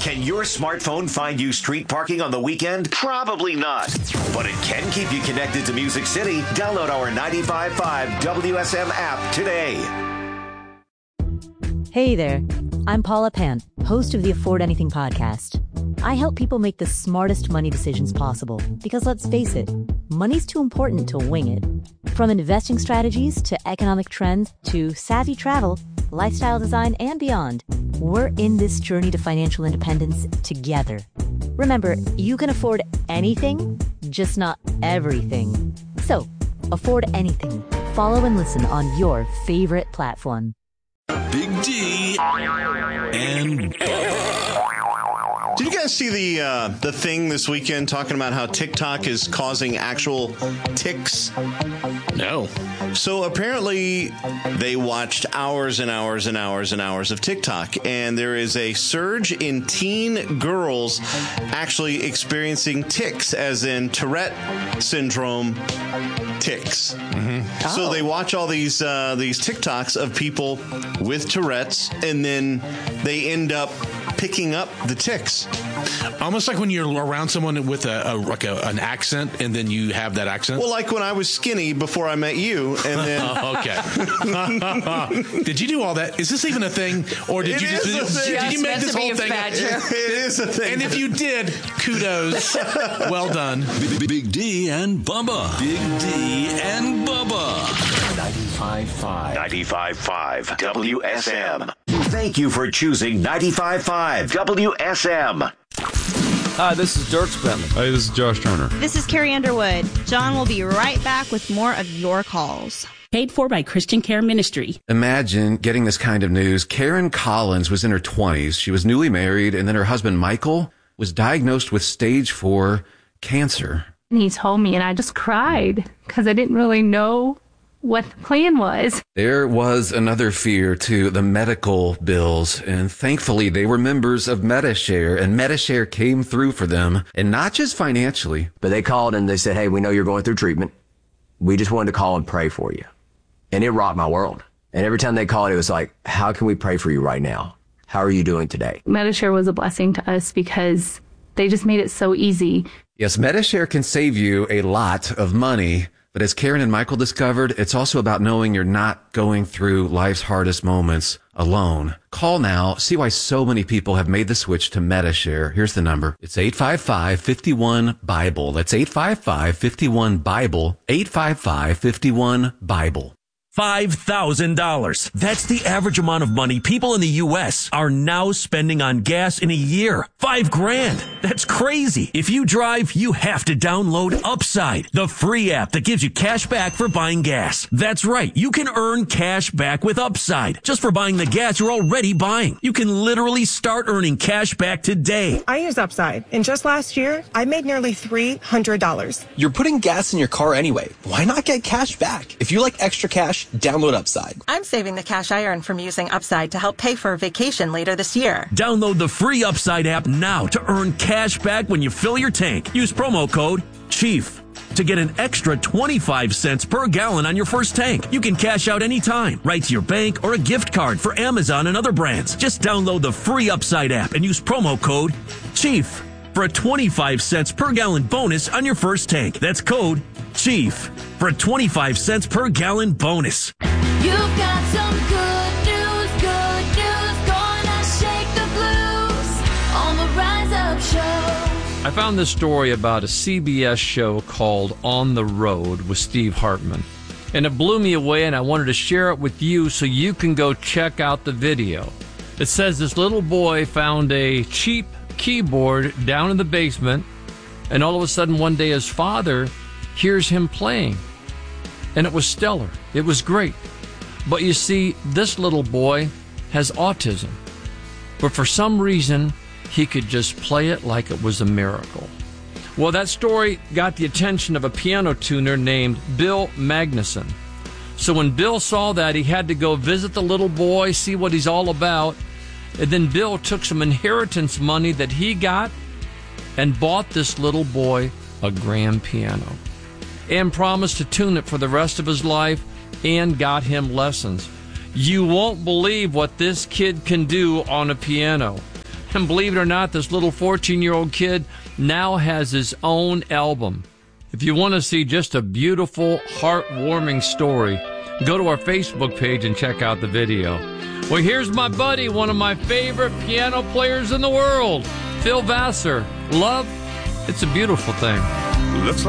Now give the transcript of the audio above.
Can your smartphone find you street parking on the weekend? Probably not. But it can keep you connected to Music City. Download our 95.5 WSM app today. Hey there. I'm Paula Pant, host of the Afford Anything podcast. I help people make the smartest money decisions possible because, let's face it, money's too important to wing it. From investing strategies to economic trends to savvy travel, lifestyle design, and beyond, we're in this journey to financial independence together. Remember, you can afford anything, just not everything. So, afford anything. Follow and listen on your favorite platform. Big D and Did you guys see the thing this weekend talking about how TikTok is causing actual tics? No. So apparently they watched hours and hours and hours and hours of TikTok, and there is a surge in teen girls actually experiencing tics, as in Tourette syndrome tics. Mm-hmm. So they watch all these TikToks of people with Tourette's, and then they end up picking up the tics. Almost like when you're around someone with an accent, and then you have that accent. Well, like when I was skinny before I met you, and then okay. Did you do all that? Is this even a thing, or did you just did you make this whole thing? It is a thing. And if you did, kudos. Well done. Big D and Bubba. Big D and Bubba. 95.5 WSM. Thank you for choosing 95.5 WSM. Hi, this is Dirk Bentley. Hey, this is Josh Turner. This is Carrie Underwood. John will be right back with more of your calls. Paid for by Christian Care Ministry. Imagine getting this kind of news. Karen Collins was in her 20s. She was newly married, and then her husband, Michael, was diagnosed with stage 4 cancer. And he told me, and I just cried because I didn't really know what the plan was. There was another fear, too, the medical bills, and thankfully they were members of Medi-Share, and Medi-Share came through for them, and not just financially. But they called and they said, hey, we know you're going through treatment. We just wanted to call and pray for you. And it rocked my world. And every time they called, it was like, how can we pray for you right now? How are you doing today? Medi-Share was a blessing to us because they just made it so easy. Yes, Medi-Share can save you a lot of money. But as Karen and Michael discovered, it's also about knowing you're not going through life's hardest moments alone. Call now. See why so many people have made the switch to Medi-Share. Here's the number. It's 855-51-BIBLE. That's 855-51-BIBLE. 855-51-BIBLE. $5,000. That's the average amount of money people in the U.S. are now spending on gas in a year. $5,000. That's crazy. If you drive, you have to download Upside, the free app that gives you cash back for buying gas. That's right. You can earn cash back with Upside just for buying the gas you're already buying. You can literally start earning cash back today. I use Upside, and just last year, I made nearly $300. You're putting gas in your car anyway. Why not get cash back? If you like extra cash, download Upside. I'm saving the cash I earn from using Upside to help pay for a vacation later this year. Download the free Upside app now to earn cash back when you fill your tank. Use promo code CHIEF to get an extra 25 cents per gallon on your first tank. You can cash out anytime, right to your bank or a gift card for Amazon and other brands. Just download the free Upside app and use promo code CHIEF for a 25 cents per gallon bonus on your first tank. That's code CHIEF for a 25 cents per gallon bonus. You've got some good news, gonna shake the blues on the Rise Up Show. I found this story about a CBS show called On the Road with Steve Hartman, and it blew me away, and I wanted to share it with you so you can go check out the video. It says this little boy found a cheap keyboard down in the basement, and all of a sudden one day his father hears him playing, and it was stellar. It was great. But you see, this little boy has autism, but for some reason he could just play it like it was a miracle. Well, that story got the attention of a piano tuner named Bill Magnuson. So when Bill saw that, he had to go visit the little boy, see what he's all about, and then Bill took some inheritance money that he got and bought this little boy a grand piano and promised to tune it for the rest of his life and got him lessons. You won't believe what this kid can do on a piano. And believe it or not, this little 14-year-old kid now has his own album. If you want to see just a beautiful, heartwarming story, go to our Facebook page and check out the video. Well, here's my buddy, one of my favorite piano players in the world, Phil Vassar. Love, it's a beautiful thing. Looks